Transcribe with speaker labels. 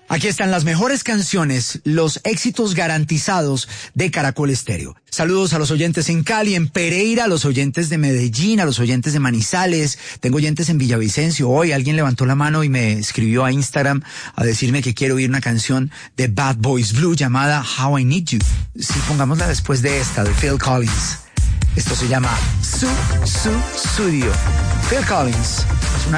Speaker 1: Aquí están las mejores canciones, los éxitos garantizados de Caracol Estéreo. Saludos a los oyentes en Cali, en Pereira, a los oyentes de Medellín, a los oyentes de Manizales. Tengo oyentes en Villavicencio. Hoy alguien levantó la mano y me escribió a Instagram a decirme que quiero oír una canción de Bad Boys Blue llamada How I Need You. Sí, pongámosla después de esta, de Phil Collins. Esto se llama Su Studio. Phil Collins. Es una